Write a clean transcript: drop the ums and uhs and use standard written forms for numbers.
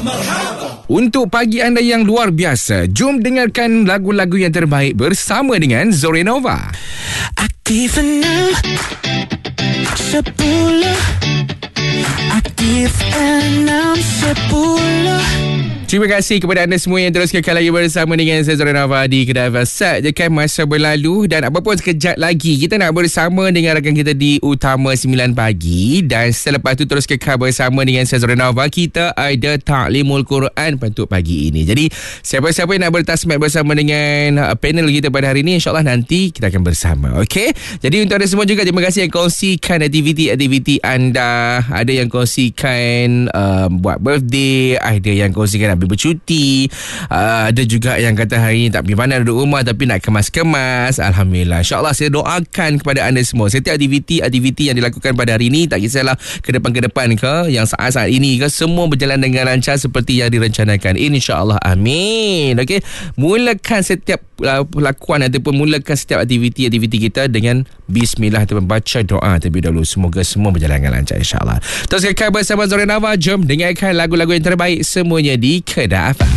Untuk pagi anda yang luar biasa, jom dengarkan lagu-lagu yang terbaik bersama dengan Zorenova. Aktif 6 10 Aktif 6 10. Terima kasih kepada anda semua yang terus kekal lagi bersama dengan saya Zorenova di Kedai Fasad. Jekan masa berlalu dan apa pun sekejap lagi kita nak bersama dengan rakan kita di Utama 9 pagi. Dan selepas tu terus kekal bersama dengan saya Zorenova. Kita ada Ta'limul Quran untuk pagi ini. Jadi siapa-siapa yang nak bertasmat bersama dengan panel kita pada hari ini, InsyaAllah nanti kita akan bersama. Okey? Jadi untuk anda semua juga terima kasih yang kongsikan aktiviti-aktiviti anda. Ada yang kongsikan buat birthday, ada yang kongsikan habis bercuti, ada juga yang kata hari ni tak pergi mana, duduk rumah tapi nak kemas-kemas. Alhamdulillah, InsyaAllah saya doakan kepada anda semua, setiap aktiviti yang dilakukan pada hari ini, tak kisahlah ke depan ke, yang saat-saat ini ke, semua berjalan dengan lancar seperti yang direncanakan, InsyaAllah. Amin. Okey, mulakan setiap pelakuan ataupun mulakan setiap aktiviti kita dengan bismillah ataupun baca doa terlebih dahulu. Semoga semua berjalan dengan lancar, InsyaAllah. Terus kekal bersama Zorenova. Jom dengarkan lagu-lagu yang terbaik semuanya di Kedai Fasad.